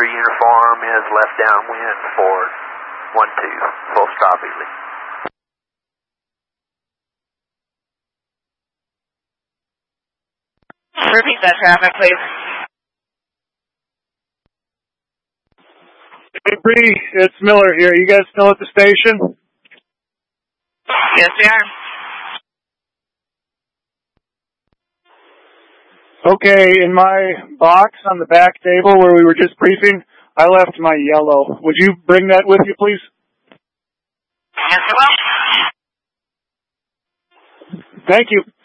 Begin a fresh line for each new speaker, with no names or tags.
Infantry uniform is left downwind for 1-2, full stop Ely.
Repeat that traffic, please.
Hey, Bree, it's Miller here. You guys still at the station?
Yes, we are.
Okay, in my box on the back table where we were just briefing, I left my yellow. Would you bring that with you, please?
Yes, I will.
Thank you.